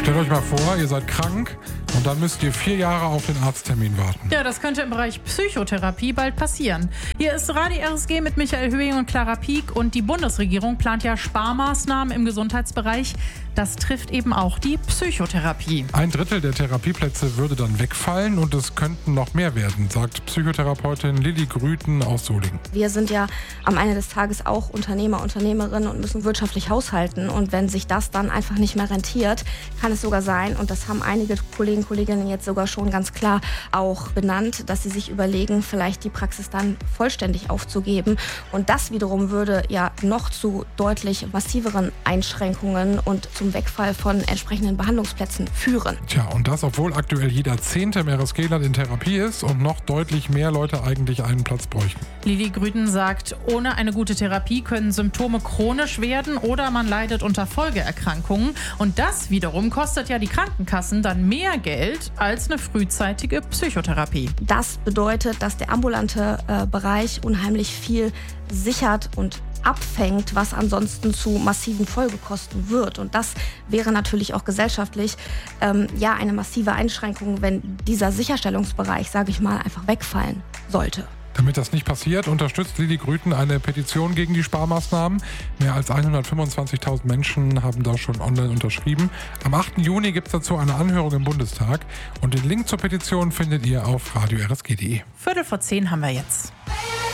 Stellt euch mal vor, ihr seid krank und dann müsst ihr 4 Jahre auf den Arzttermin warten. Ja, das könnte im Bereich Psychotherapie bald passieren. Hier ist Radio RSG mit Michael Höhing und Clara Pieck und die Bundesregierung plant ja Sparmaßnahmen im Gesundheitsbereich. Das trifft eben auch die Psychotherapie. 1/3 der Therapieplätze würde dann wegfallen und es könnten noch mehr werden, sagt Psychotherapeutin Lilly Grüten aus Solingen. Wir sind ja am Ende des Tages auch Unternehmer, Unternehmerinnen und müssen wirtschaftlich haushalten. Und wenn sich das dann einfach nicht mehr rentiert, kann es sogar sein, und das haben einige Kolleginnen jetzt sogar schon ganz klar auch benannt, dass sie sich überlegen, vielleicht die Praxis dann vollständig aufzugeben. Und das wiederum würde ja noch zu deutlich massiveren Einschränkungen und zum Wegfall von entsprechenden Behandlungsplätzen führen. Tja, und das, obwohl aktuell jeder 10. im RSG-Land in Therapie ist und noch deutlich mehr Leute eigentlich einen Platz bräuchten. Lilly Grüten sagt, ohne eine gute Therapie können Symptome chronisch werden oder man leidet unter Folgeerkrankungen. Und das wiederum kostet ja die Krankenkassen dann mehr Geld als eine frühzeitige Psychotherapie. Das bedeutet, dass der ambulante Bereich unheimlich viel sichert und abfängt, was ansonsten zu massiven Folgekosten wird. Und das wäre natürlich auch gesellschaftlich eine massive Einschränkung, wenn dieser Sicherstellungsbereich, sage ich mal, einfach wegfallen sollte. Damit das nicht passiert, unterstützt Lilly Grüten eine Petition gegen die Sparmaßnahmen. Mehr als 125.000 Menschen haben da schon online unterschrieben. Am 8. Juni gibt es dazu eine Anhörung im Bundestag. Und den Link zur Petition findet ihr auf radio-rsg.de. 9:45 haben wir jetzt.